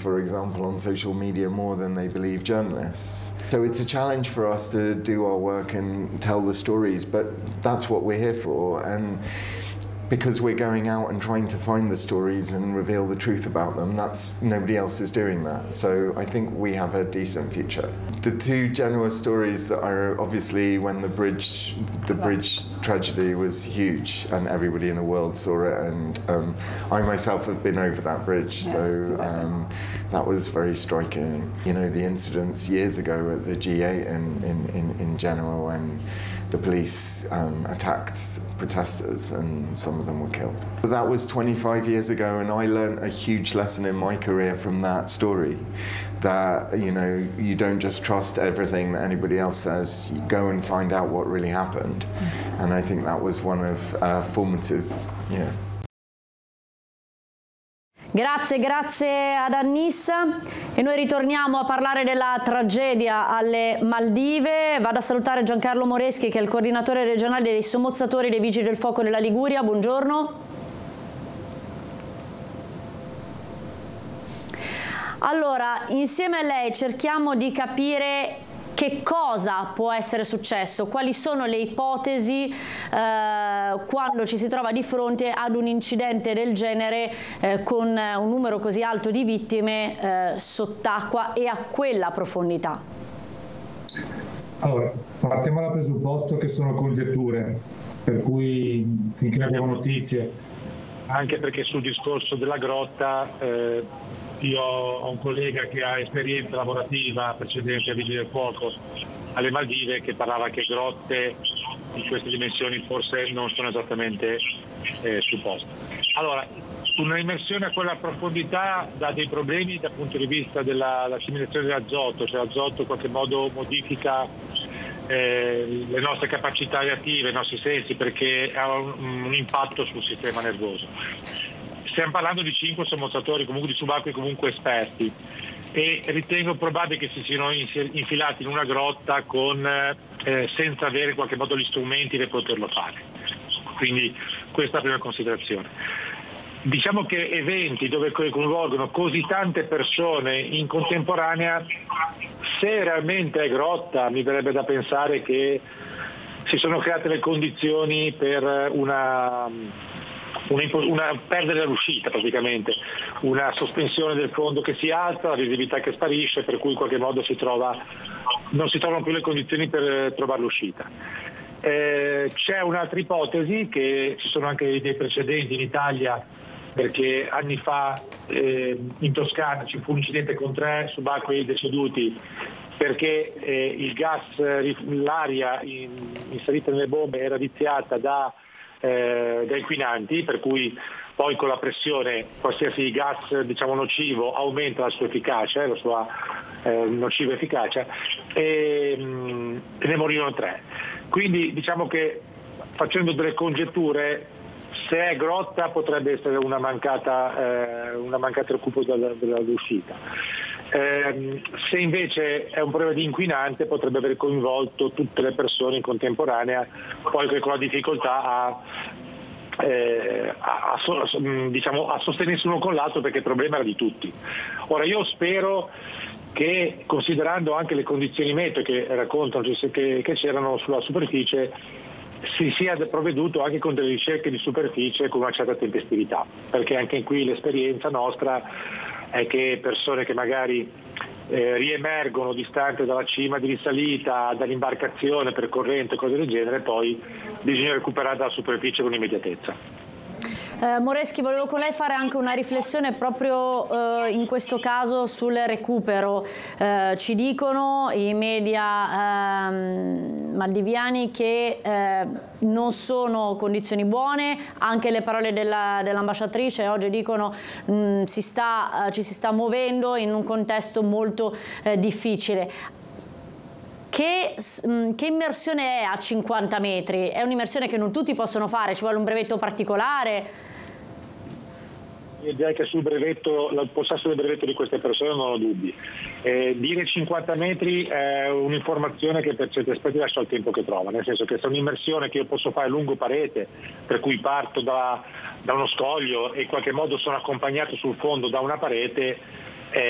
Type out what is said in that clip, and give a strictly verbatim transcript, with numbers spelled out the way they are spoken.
for example, on social media more than they believe journalists. So it's a challenge for us to do our work and tell the stories, but that's what we're here for. And because we're going out and trying to find the stories and reveal the truth about them, that's nobody else is doing that. So I think we have a decent future. The two Genoa stories that are obviously when the bridge, the bridge tragedy was huge and everybody in the world saw it, and um, I myself have been over that bridge, yeah, so exactly. um, that was very striking. You know, the incidents years ago at the G eight in, in, in, in Genoa when the police um, attacked protesters and some of them were killed. That was twenty-five years ago, and I learned a huge lesson in my career from that story, that, you know, you don't just trust everything that anybody else says, you go and find out what really happened. Mm-hmm. And I think that was one of uh, formative, yeah. Grazie, grazie ad Annissa, e noi ritorniamo a parlare della tragedia alle Maldive. Vado a salutare Giancarlo Moreschi, che è il coordinatore regionale dei sommozzatori dei Vigili del Fuoco della Liguria. Buongiorno. Allora, insieme a lei cerchiamo di capire che cosa può essere successo, quali sono le ipotesi eh, quando ci si trova di fronte ad un incidente del genere eh, con un numero così alto di vittime eh, sott'acqua e a quella profondità. Allora, partiamo dal presupposto che sono congetture, per cui finché abbiamo notizie. Anche perché sul discorso della grotta eh, io ho un collega che ha esperienza lavorativa precedente a Vigili del Fuoco alle Maldive, che parlava che grotte di queste dimensioni forse non sono esattamente eh, sul posto. Allora, un'immersione a quella profondità dà dei problemi dal punto di vista dell'assimilazione dell'azoto, cioè l'azoto in qualche modo modifica eh, le nostre capacità reattive, i nostri sensi, perché ha un, un impatto sul sistema nervoso. Stiamo parlando di cinque sommozzatori, comunque di subacquei comunque esperti, e ritengo probabile che si siano infilati in una grotta con, eh, senza avere in qualche modo gli strumenti per poterlo fare. Quindi questa è la prima considerazione. Diciamo che eventi dove coinvolgono così tante persone in contemporanea, se realmente è grotta, mi verrebbe da pensare che si sono create le condizioni per una... Una, una perdere l'uscita praticamente, una sospensione del fondo che si alza, la visibilità che sparisce, per cui in qualche modo si trova, non si trovano più le condizioni per trovare l'uscita. Eh, c'è un'altra ipotesi, che ci sono anche dei precedenti in Italia, perché anni fa eh, in Toscana ci fu un incidente con tre subacquei deceduti perché eh, il gas, l'aria in, inserita nelle bombe era viziata da Eh, da inquinanti, per cui poi con la pressione qualsiasi gas, diciamo, nocivo aumenta la sua efficacia, la sua eh, nociva efficacia, e, mh, e ne morirono tre. Quindi diciamo che, facendo delle congetture, se è grotta potrebbe essere una mancata eh, una mancata recupero dalla, dall'uscita. Eh, se invece è un problema di inquinante potrebbe aver coinvolto tutte le persone in contemporanea, poi con la difficoltà a, eh, a, a, diciamo, a sostenersi uno con l'altro, perché il problema era di tutti. Ora io spero che, considerando anche le condizioni meteo che raccontano che, che c'erano sulla superficie, si sia provveduto anche con delle ricerche di superficie con una certa tempestività, perché anche qui l'esperienza nostra è che persone che magari eh, riemergono distante dalla cima di risalita, dall'imbarcazione per corrente, cose del genere, poi bisogna recuperare dalla superficie con immediatezza. Eh, Moreschi, volevo con lei fare anche una riflessione proprio eh, in questo caso sul recupero. Eh, ci dicono i media eh, maldiviani che eh, non sono condizioni buone, anche le parole della, dell'ambasciatrice oggi dicono mh, si sta, eh, ci si sta muovendo in un contesto molto eh, difficile. Che, che immersione è a cinquanta metri? È un'immersione che non tutti possono fare, ci vuole un brevetto particolare? Io direi che sul brevetto, il possesso del brevetto di queste persone non ho dubbi. Eh, dire cinquanta metri è un'informazione che per certi aspetti lascia il tempo che trova, nel senso che se è un'immersione che io posso fare lungo parete, per cui parto da, da uno scoglio e in qualche modo sono accompagnato sul fondo da una parete,